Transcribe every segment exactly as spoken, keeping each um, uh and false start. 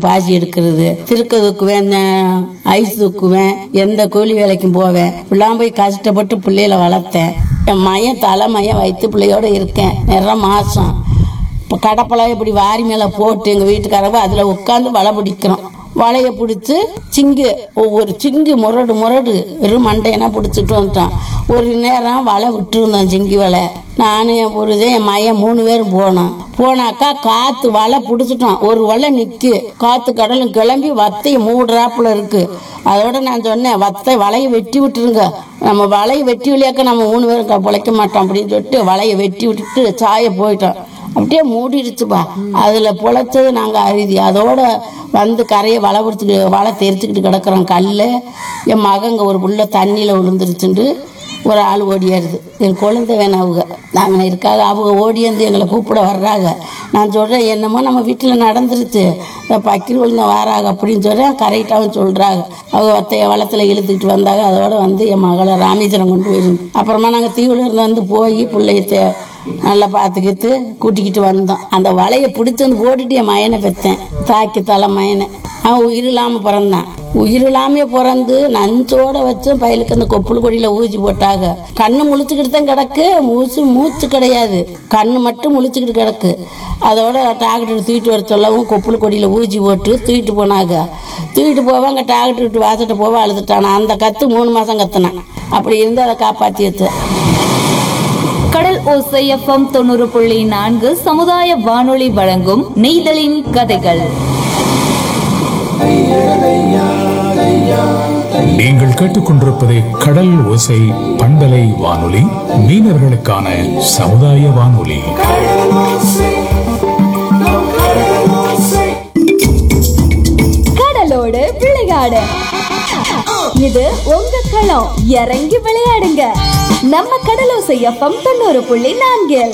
பாசி எடுக்கிறது, திருக்க தூக்குவேன், ஐஸ் தூக்குவேன், எந்த கூலி வேலைக்கும் போவேன். இப்படிலாம் போய் கஷ்டப்பட்டு பிள்ளைகளை வளர்த்தேன். என் மையன் தலை மையம் வைத்து பிள்ளையோட இருக்கேன். நிறைய மாசம் இப்போ கடப்பெல்லாம் இப்படி வாரி மேலே போட்டு எங்கள் வீட்டுக்காரங்க அதில் உட்காந்து வலை பிடிக்கிறோம். வலையை பிடிச்சி சிங்கு ஒவ்வொரு சிங்கு முரடு முரடு வெறும் மண்டையனா பிடிச்சிட்டு வந்துட்டான். ஒரு நேரம் வலை விட்டுருந்தோம், சிங்கி வலை. நானும் என் பொருதே என் மையன் மூணு பேரும் போனோம். போனாக்கா காற்று வலை பிடிச்சிட்டோம். ஒரு வலை நிற்கு, காற்று கடலும் கிளம்பி வத்தையை மூடுறாப்புல இருக்கு. அதோட நான் சொன்னேன், வத்தை வலையை வெட்டி விட்டுருங்க, நம்ம வலையை வெட்டி விளையாக்க நம்ம மூணு பேரும் பிழைக்க மாட்டோம் அப்படின்னு சொல்லிட்டு வலையை வெட்டி விட்டுட்டு சாய போயிட்டோம். அப்படியே மூடிடுச்சுப்பா. அதில் பொழைச்சது நாங்கள் அறுதி. அதோட வந்து கரையை வலை பிடிச்சிட்டு வலை தெரிச்சுக்கிட்டு கிடக்குறோம். கல் என் மகங்க ஒரு புள்ள தண்ணியில் விழுந்துருச்சுட்டு ஒரு ஆள் ஓடியாருது. என் குழந்தை வேணும் அவங்க நாங்கள் இருக்காங்க. அவங்க ஓடியாந்து எங்களை கூப்பிட வர்றாங்க. நான் சொல்கிறேன், என்னமோ நம்ம வீட்டில் நடந்துருச்சு, பக்கிரி விழுந்த வாராங்க அப்படின்னு சொல்கிறேன். கரெக்டாகவும் சொல்கிறாங்க. அவங்க வத்தைய வளத்தில் இழுத்துக்கிட்டு வந்தாங்க. அதோட வந்து என் மகளை ராமேஸ்வரம் கொண்டு போயிருந்து அப்புறமா நாங்கள் தீவுல இருந்து வந்து போய் பிள்ளைய நல்லா பார்த்துக்கிட்டு கூட்டிக்கிட்டு வந்தோம். அந்த வலையை பிடிச்சி வந்து போட்டுட்டு என் மயனை பெற்றேன். தாக்கி தலை மயனை. அவன் உயிர் இல்லாமல் பிறந்தான். உயிர் இல்லாமையே பிறந்து நஞ்சோட வச்சு பயிலுக்கு அந்த கொப்புள் கொடியில் ஊசி போட்டாங்க. கண்ணு முழிச்சுக்கிட்டு தான் கிடக்கு, மூச்சு மூச்சு கிடையாது, கண்ணு மட்டும் முழிச்சுக்கிட்டு கிடக்கு. அதோட டாக்டர் தூக்கிட்டு வர சொல்லவும் கொப்புள் கொடியில் ஊசி போட்டு தூக்கிட்டு போனாங்க. தூக்கிட்டு போவாங்க, டாக்டர் விட்டு வாசட்ட போவா அழுதுட்டானா. அந்த கத்து மூணு மாதம் கத்துனான். அப்படி இருந்து அதை காப்பாற்றி வச்சு. கடல் ஓசை எஃப்எம் தொண்ணூறு புள்ளி நான்கு சமுதாய வானொலி வழங்கும் நெய்தலின் கதைகள். நீங்கள் கேட்டுக்கொண்டிருப்பது கடல் ஓசை பண்பலை வானொலி, மீனவர்களுக்கான சமுதாய வானொலி. கடலோடு விளையாடு, இது உங்க களம். இறங்கி விளையாடுங்க. நம்ம கடலோசை எஃப்எம் தொண்ணூறு புள்ளி நான்கில்.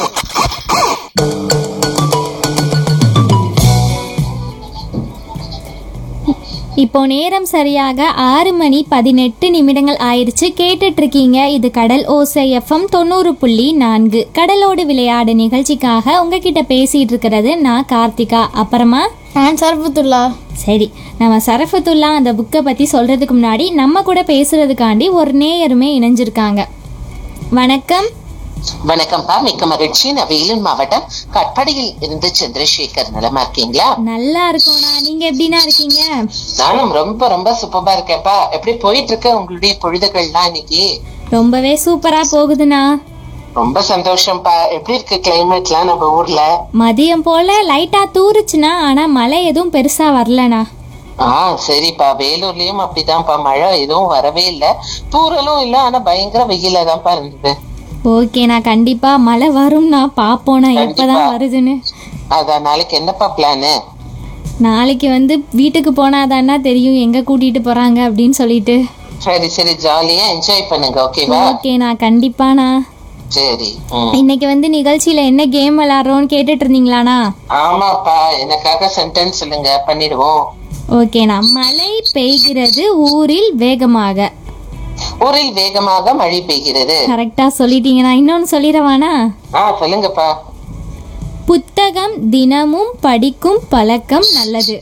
இப்போ நேரம் சரியாக ஆறு மணி பதினெட்டு நிமிடங்கள் ஆயிடுச்சு. கேட்டுட்டு இருக்கீங்க இது கடல் ஓசை எஃப்எம் தொண்ணூறு புள்ளி நான்கு கடலோடு விளையாடு நிகழ்ச்சிக்காக உங்ககிட்ட பேசிட்டு இருக்கிறது நான் கார்த்திகா. அப்புறமா நான் சரஃபத்துல்லா. சரி, நம்ம சரஃபத்துல்லா அந்த புக்கை பற்றி சொல்கிறதுக்கு முன்னாடி நம்ம கூட பேசுறதுக்காண்டி ஒரு நேயருமே இணைஞ்சிருக்காங்க. வணக்கம். வணக்கம்ப்பா, மிக்க மகிழ்ச்சி. நான் வேலூர் மாவட்டம் கட்படியில் இருந்து சந்திரசேகர். நலமா இருக்கீங்களா? நல்லா இருக்கோண்ணா, நீங்க எப்படின்னா இருக்கீங்க? நானும் ரொம்ப ரொம்ப சூப்பரா இருக்கேன்ப்பா. எப்படி போயிட்டு இருக்க உங்களுடைய பொழுதுகள்லாம் இன்னைக்கு? ரொம்பவே சூப்பரா போகுதுண்ணா. ரொம்ப சந்தோஷம்ப்பா. எப்படி இருக்கு கிளைமேட்லாம் நம்ம ஊர்ல? மதியம் போல லைட்டா தூருச்சுண்ணா, ஆனா மழை எதுவும் பெருசா வரலண்ணா. ஆஹ் சரிப்பா, வேலூர்லயும் அப்படிதான்ப்பா. மழை எதுவும் வரவே இல்ல, தூரலும் இல்ல, ஆனா பயங்கர வெயில தான்ப்பா இருந்தது. ஓகேண்ணா, கண்டிப்பா மழை வரும்னா பாப்போண்ணா எப்பதான் வருதுன்னு. அதான், நாளைக்கு என்னப்பா பிளானு? நாளைக்கு வந்து வீட்டுக்கு போனாதான்னா தெரியும் எங்க கூட்டிட்டு போறாங்க அப்படின்னு சொல்லிட்டு. சரி சரி, ஜாலியா என்ஜாய் பண்ணுங்க. ஓகேவா? ஓகேண்ணா, கண்டிப்பாண்ணா. சரி. இன்னைக்கு வந்து நிகழ்ச்சியில என்ன கேம் விளையாடுறோம்னு கேட்டுட்டு இருந்தீங்களாண்ணா? ஆமாப்பா, எனக்காக சென்டென்ஸ் சொல்லுங்க, பண்ணிடுவோம். ஓகேண்ணா. மழை பெய்கிறது ஊரில் வேகமாக. ஊரில் வேகமாக மழை பெய்கிறது. கரெக்டா சொல்லிட்டீங்கண்ணா. இன்னொன்னு சொல்லிடவானா? ஆ சொல்லுங்கப்பா. புத்தகம் தினமும் படிக்கும் பழக்கம் நல்லது.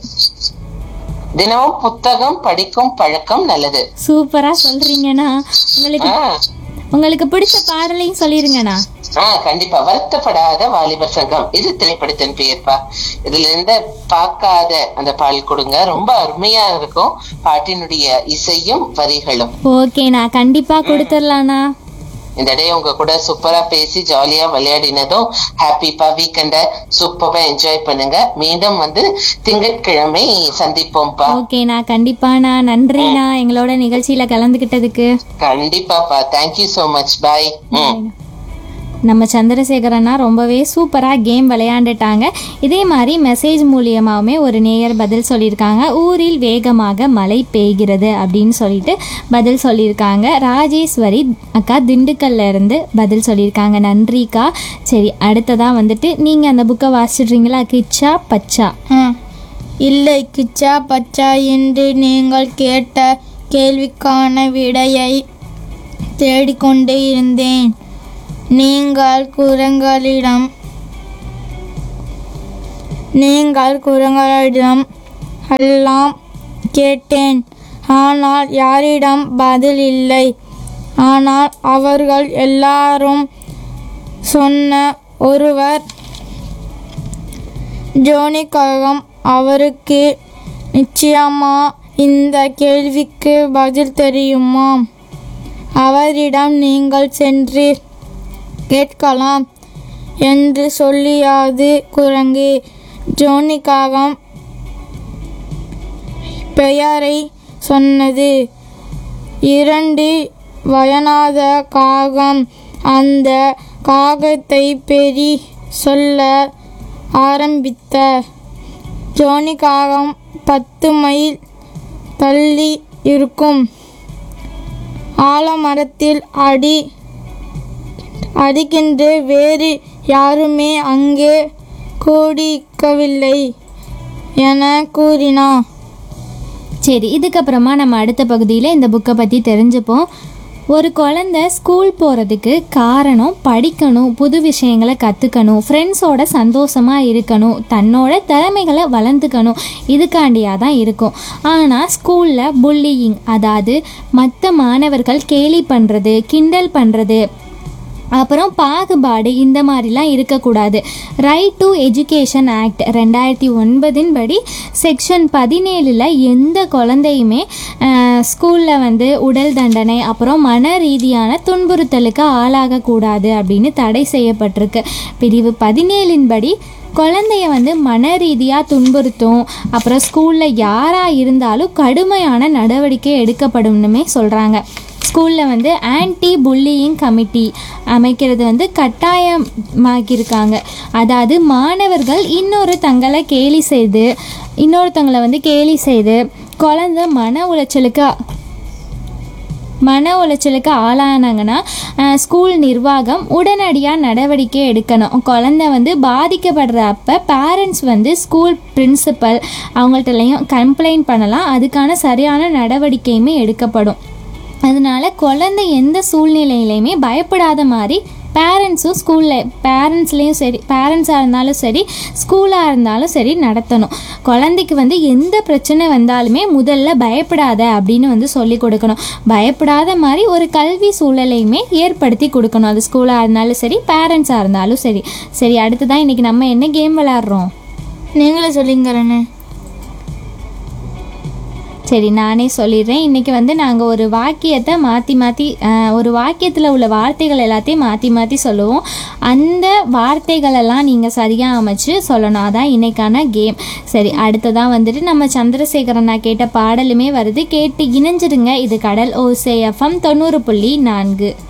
தினமும் புத்தகம் படிக்கும் பழக்கம் நல்லது. சூப்பரா சொல்றீங்கண்ணா. உங்களுக்கு உங்களுக்கு பிடிச்ச பாடலையும் சொல்லிருங்கண்ணா. ஆஹ் கண்டிப்பா. வருத்தப்படாத வாலிபர் சங்கம், இது திரைப்படத்தின் பெயர்ப்பா. இதுல இருந்து பார்க்காத அந்த பால் கொடுங்க, ரொம்ப அருமையா இருக்கும். பாட்டினுடைய இசையும் வரிகளும். ஓகேண்ணா, கண்டிப்பா கொடுத்துடலாண்ணா. இந்த டே உங்க கூட சூப்பரா பேசி ஜாலியா விளையாடினதும் ஹாப்பிப்பா. வீக்கெண்ட சூப்பரா என்ஜாய் பண்ணுங்க. மீண்டும் வந்து திங்கட்கிழமை சந்திப்போம்ப்பா. ஓகேண்ணா, கண்டிப்பாண்ணா. நன்றிண்ணா எங்களோட நிகழ்ச்சியில கலந்துகிட்டதுக்கு. கண்டிப்பாப்பா. Thank you so much. பாய். நம்ம சந்திரசேகரண்ணா ரொம்பவே சூப்பராக கேம் விளையாண்டுட்டாங்க. இதே மாதிரி மெசேஜ் மூலியமாகவுமே ஒரு நேயர் பதில் சொல்லியிருக்காங்க. ஊரில் வேகமாக மழை பெய்கிறது அப்படின்னு சொல்லிட்டு பதில் சொல்லியிருக்காங்க. ராஜேஸ்வரி அக்கா திண்டுக்கல்ல இருந்து பதில் சொல்லியிருக்காங்க. நன்றிக்கா. சரி, அடுத்ததாக வந்துட்டு நீங்கள் அந்த புக்கை வாசிடுறீங்களா? கிச்சா பச்சா. இல்லை, கிச்சா பச்சா என்று நீங்கள் கேட்ட கேள்விக்கான விடையை தேடிக்கொண்டே இருந்தேன். நீங்கள் குரங்களிடம் நீங்கள் குரங்களிடம் எல்லாம் கேட்டேன். ஆனால் யாரிடம் பதில் இல்லை. ஆனால் அவர்கள் எல்லாரும் சொன்ன ஒருவர் ஜோனிக்காகம். அவருக்கு நிச்சயமா இந்த கேள்விக்கு பதில் தெரியுமா? அவரிடம் நீங்கள் சென்று கேட்கலாம் என்று சொல்லியாது குரங்கு. ஜோனிக்காகம் பெயரை சொன்னது. இரண்டு வயனாத காகம் அந்த காகத்தை பெரி சொல்ல ஆரம்பித்த. ஜோனிக்காகம் பத்து மைல் தள்ளி இருக்கும் ஆலமரத்தில் அடி அடிக்கின்ற வேறு யாருமே அங்கே கூடிக்கவில்லை என கூறினார். சரி, இதுக்கப்புறமா நம்ம அடுத்த பகுதியில் இந்த புக்கை பற்றி தெரிஞ்சுப்போம். ஒரு குழந்தை ஸ்கூல் போகிறதுக்கு காரணம் படிக்கணும், புது விஷயங்களை கற்றுக்கணும், ஃப்ரெண்ட்ஸோட சந்தோஷமாக இருக்கணும், தன்னோட திறமைகளை வளர்ந்துக்கணும், இதுக்காண்டியாக தான் இருக்கும். ஆனால் ஸ்கூலில் புல்லியிங், அதாவது மற்ற மாணவர்கள் கேலி பண்ணுறது, கிண்டல் பண்ணுறது, அப்புறம் பாகுபாடு, இந்த மாதிரிலாம் இருக்கக்கூடாது. ரைட் டு எஜுகேஷன் ஆக்ட் ரெண்டாயிரத்தி ஒன்பதின் படி செக்ஷன் பதினேழில் எந்த குழந்தையுமே ஸ்கூலில் வந்து உடல் தண்டனை அப்புறம் மன ரீதியான துன்புறுத்தலுக்கு ஆளாகக்கூடாது அப்படின்னு தடை செய்யப்பட்டிருக்கு. பிரிவு பதினேழின் படி குழந்தைய வந்து மன ரீதியாக துன்புறுத்தும் அப்புறம் ஸ்கூலில் யாராக இருந்தாலும் கடுமையான நடவடிக்கை எடுக்கப்படும்னுமே சொல்கிறாங்க. ஸ்கூலில் வந்து ஆன்டி புல்லியிங் கமிட்டி அமைக்கிறது வந்து கட்டாயமாக்கியிருக்காங்க. அதாவது மாணவர்கள் இன்னொரு தங்களை கேலி செய்து இன்னொருத்தங்களை வந்து கேலி செய்து குழந்தை மன உளைச்சலுக்கு மன உளைச்சலுக்கு ஆளானாங்கன்னா ஸ்கூல் நிர்வாகம் உடனடியாக நடவடிக்கை எடுக்கணும். குழந்தை வந்து பாதிக்கப்படுறப்ப பேரண்ட்ஸ் வந்து ஸ்கூல் பிரின்சிபல் அவங்கள்ட்டலையும் கம்ப்ளைண்ட் பண்ணலாம். அதுக்கான சரியான நடவடிக்கையுமே எடுக்கப்படும். அதனால குழந்தை எந்த சூழ்நிலையிலையுமே பயப்படாத மாதிரி பேரண்ட்ஸும் ஸ்கூலில் பேரண்ட்ஸ்லேயும் சரி பேரண்ட்ஸாக இருந்தாலும் சரி ஸ்கூலாக இருந்தாலும் சரி நடத்தணும். குழந்தைக்கு வந்து எந்த பிரச்சனை வந்தாலுமே முதல்ல பயப்படாத அப்படின்னு வந்து சொல்லி கொடுக்கணும். பயப்படாத மாதிரி ஒரு கல்வி சூழலையுமே ஏற்படுத்தி கொடுக்கணும். அது ஸ்கூலாக இருந்தாலும் சரி பேரண்ட்ஸாக இருந்தாலும் சரி. சரி, அடுத்ததான் இன்றைக்கி நம்ம என்ன கேம் விளாட்றோம்? நீங்களே சொல்லிங்கிறேன்னு. சரி, நானே சொல்லிடுறேன். இன்றைக்கி வந்து நாங்கள் ஒரு வாக்கியத்தை மாற்றி மாற்றி ஒரு வாக்கியத்தில் உள்ள வார்த்தைகள் எல்லாத்தையும் மாற்றி மாற்றி சொல்லுவோம். அந்த வார்த்தைகளெல்லாம் நீங்கள் சரியாக அமைச்சு சொல்லணும். அதான் இன்றைக்கான கேம். சரி, அடுத்ததான் வந்துட்டு நம்ம சந்திரசேகரன் நான் கேட்ட பாடலுமே வருது. கேட்டு இணைஞ்சிருங்க. இது கடல் ஓசை எஃப்எம் தொண்ணூறு புள்ளி நான்கு.